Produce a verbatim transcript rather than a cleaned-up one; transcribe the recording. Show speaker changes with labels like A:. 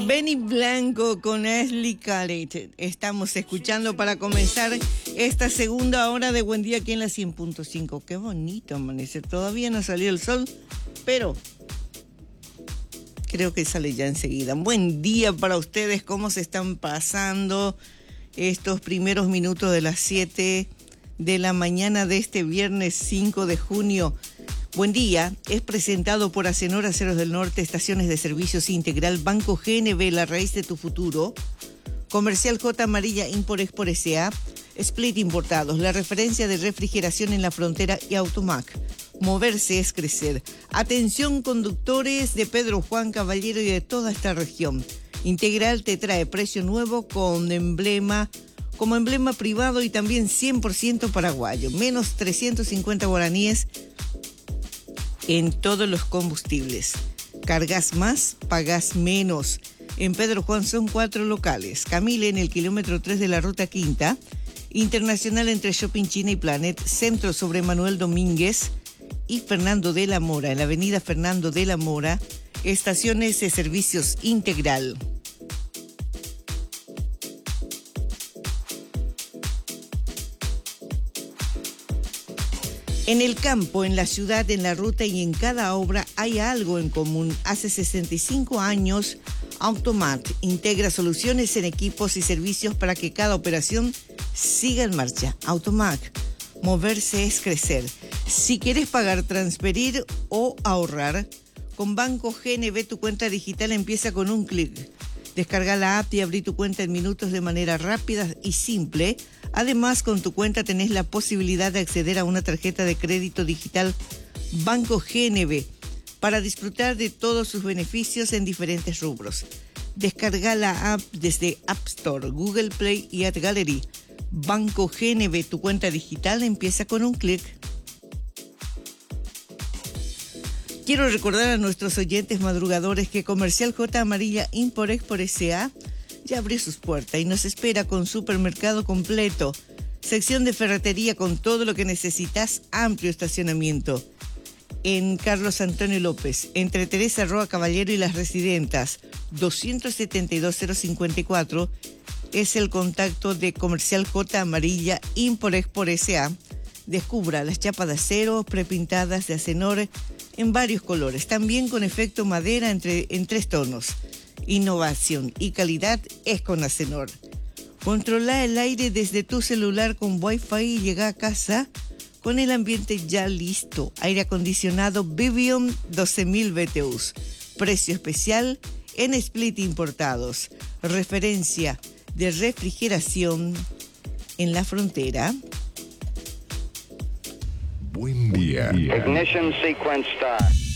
A: Benny Blanco con Ashley Khaled. Estamos escuchando para comenzar esta segunda hora de Buen Día aquí en la cien punto cinco. Qué bonito amanece. Todavía no salió el sol, pero creo que sale ya enseguida. Buen día para ustedes. ¿Cómo se están pasando estos primeros minutos de las siete de la mañana de este viernes cinco de junio? Buen día, es presentado por Acenor Aceros del Norte, Estaciones de Servicios Integral, Banco G N B, la raíz de tu futuro, Comercial J Amarilla, Import-Export S A, Split Importados, la referencia de refrigeración en la frontera y Automac. Moverse es crecer. Atención conductores de Pedro Juan Caballero y de toda esta región. Integral te trae precio nuevo con emblema, como emblema privado y también cien por ciento paraguayo, menos trescientos cincuenta guaraníes en todos los combustibles. Cargas más, pagas menos. En Pedro Juan son cuatro locales. Camille en el kilómetro tres de la Ruta Quinta. Internacional entre Shopping China y Planet. Centro sobre Manuel Domínguez y Fernando de la Mora. En la avenida Fernando de la Mora. Estaciones de Servicios Integral. En el campo, en la ciudad, en la ruta y en cada obra hay algo en común. Hace sesenta y cinco años, Automat integra soluciones en equipos y servicios para que cada operación siga en marcha. Automat, moverse es crecer. Si quieres pagar, transferir o ahorrar, con Banco G N B tu cuenta digital empieza con un clic. Descarga la app y abrí tu cuenta en minutos de manera rápida y simple. Además, con tu cuenta tenés la posibilidad de acceder a una tarjeta de crédito digital Banco G N B para disfrutar de todos sus beneficios en diferentes rubros. Descarga la app desde App Store, Google Play y App Gallery. Banco G N B, tu cuenta digital empieza con un clic. Quiero recordar a nuestros oyentes madrugadores que Comercial J Amarilla Import-Export S A ya abrió sus puertas y nos espera con supermercado completo, sección de ferretería con todo lo que necesitas, amplio estacionamiento. En Carlos Antonio López, entre Teresa Roa Caballero y Las Residentas, doscientos setenta y dos cero cincuenta y cuatro, es el contacto de Comercial J Amarilla Import-Export S A. Descubra las chapas de acero prepintadas de Acenor en varios colores, también con efecto madera entre, en tres tonos. Innovación y calidad es con Acenor. Controla el aire desde tu celular con Wi-Fi y llega a casa con el ambiente ya listo. Aire acondicionado Vivion doce mil B T Us. Precio especial en Split Importados. Referencia de refrigeración en la frontera.
B: Buen día.
C: Ignition sequence start.